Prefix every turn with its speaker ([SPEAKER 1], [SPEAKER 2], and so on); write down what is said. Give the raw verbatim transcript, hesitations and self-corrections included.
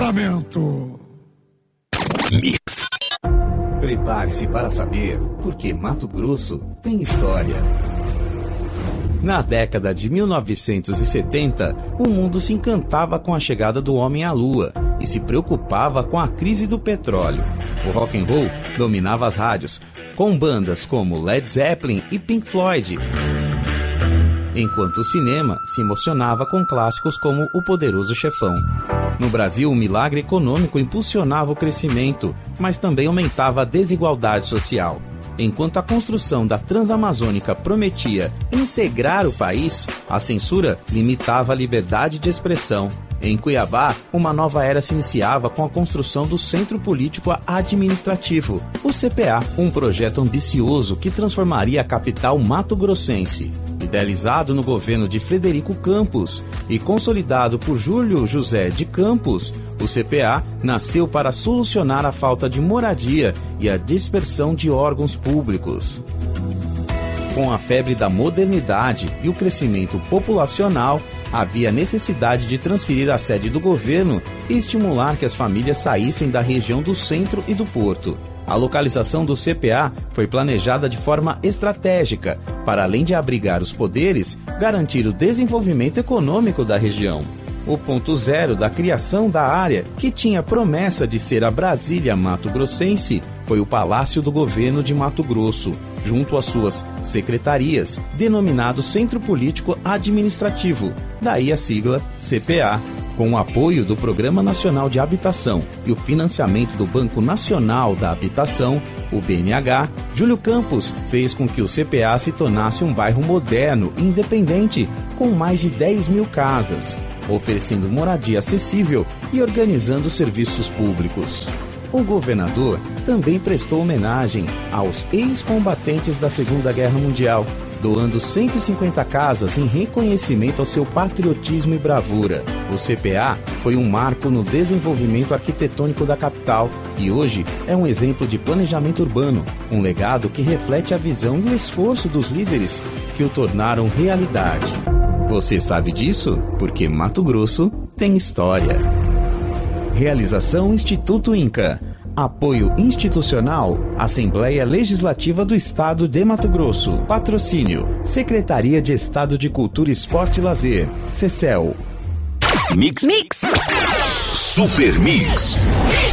[SPEAKER 1] Livramento.
[SPEAKER 2] Mix. Prepare-se para saber porque Mato Grosso tem história. Na década de mil novecentos e setenta, o mundo se encantava com a chegada do homem à Lua e se preocupava com a crise do petróleo. O rock and roll dominava as rádios, com bandas como Led Zeppelin e Pink Floyd, enquanto o cinema se emocionava com clássicos como O Poderoso Chefão. No Brasil, o milagre econômico impulsionava o crescimento, mas também aumentava a desigualdade social. Enquanto a construção da Transamazônica prometia integrar o país, a censura limitava a liberdade de expressão. Em Cuiabá, uma nova era se iniciava com a construção do Centro Político Administrativo, o C P A, um projeto ambicioso que transformaria a capital mato-grossense. Idealizado no governo de Frederico Campos e consolidado por Júlio José de Campos, o C P A nasceu para solucionar a falta de moradia e a dispersão de órgãos públicos. Com a febre da modernidade e o crescimento populacional, havia necessidade de transferir a sede do governo e estimular que as famílias saíssem da região do centro e do porto. A localização do C P A foi planejada de forma estratégica, para além de abrigar os poderes, garantir o desenvolvimento econômico da região. O ponto zero da criação da área, que tinha promessa de ser a Brasília mato-grossense, foi o Palácio do Governo de Mato Grosso, junto às suas secretarias, denominado Centro Político Administrativo, daí a sigla C P A. Com o apoio do Programa Nacional de Habitação e o financiamento do Banco Nacional da Habitação, o B N H, Júlio Campos fez com que o C P A se tornasse um bairro moderno e independente, com mais de dez mil casas, oferecendo moradia acessível e organizando serviços públicos. O governador também prestou homenagem aos ex-combatentes da Segunda Guerra Mundial, doando cento e cinquenta casas em reconhecimento ao seu patriotismo e bravura. O C P A foi um marco no desenvolvimento arquitetônico da capital e hoje é um exemplo de planejamento urbano, um legado que reflete a visão e o esforço dos líderes que o tornaram realidade. Você sabe disso? Porque Mato Grosso tem história. Realização Instituto Inca. Apoio institucional, Assembleia Legislativa do Estado de Mato Grosso. Patrocínio, Secretaria de Estado de Cultura, Esporte e Lazer, Cecel. Mix. Mix. Super Mix.